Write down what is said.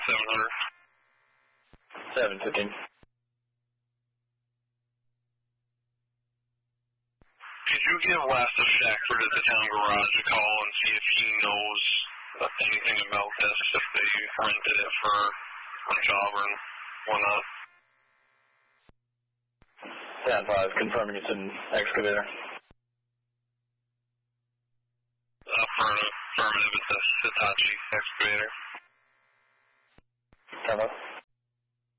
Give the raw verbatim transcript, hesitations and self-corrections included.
seven hundred. seven fifteen. Could you give Lasta Shackford at the town garage a call and see if he knows anything about this, if they rented it for a job or whatnot? ten five, confirming it's an excavator. Affirmative, affirmative, it's a Hitachi excavator. ten five.